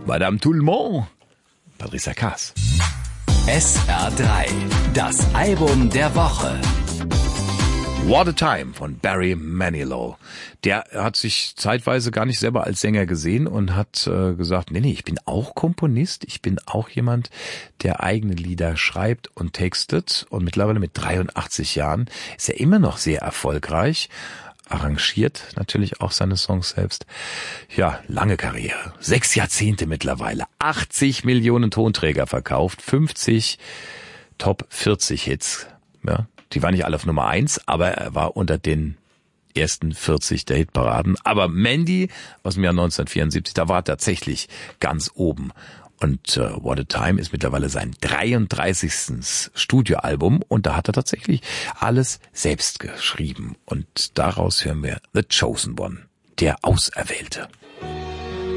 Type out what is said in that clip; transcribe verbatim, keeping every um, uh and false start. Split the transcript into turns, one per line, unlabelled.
Madame Tout le Monde, Patricia Kaas.
S R drei, das Album der Woche.
What a Time von Barry Manilow. Der hat sich zeitweise gar nicht selber als Sänger gesehen und hat äh, gesagt, nee, nee, ich bin auch Komponist, ich bin auch jemand, der eigene Lieder schreibt und textet. Und mittlerweile mit dreiundachtzig Jahren ist er immer noch sehr erfolgreich, arrangiert natürlich auch seine Songs selbst. Ja, lange Karriere, sechs Jahrzehnte mittlerweile, achtzig Millionen Tonträger verkauft, fünfzig Top vierzig Hits, ja. Die waren nicht alle auf Nummer eins, aber er war unter den ersten vierzig der Hitparaden. Aber Mandy aus dem Jahr neunzehnhundertvierundsiebzig, da war er tatsächlich ganz oben. Und uh, What a Time ist mittlerweile sein dreiunddreißigstes Studioalbum. Und da hat er tatsächlich alles selbst geschrieben. Und daraus hören wir The Chosen One, der Auserwählte.